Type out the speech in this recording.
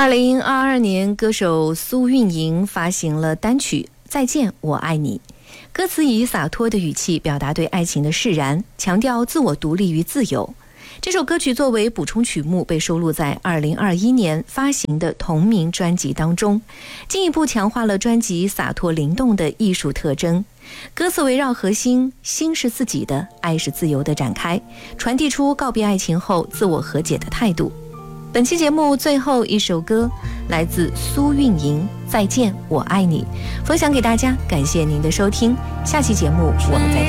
2022年，歌手苏运莹发行了单曲《再见，我爱你》。歌词以洒脱的语气表达对爱情的释然，强调自我独立与自由。这首歌曲作为补充曲目被收录在2021年发行的同名专辑当中，进一步强化了专辑洒脱灵动的艺术特征。歌词围绕核心“心是自己的，爱是自由的”展开，传递出告别爱情后自我和解的态度。本期节目最后一首歌来自苏运莹，《再见，我爱你》，分享给大家，感谢您的收听，下期节目我们再见。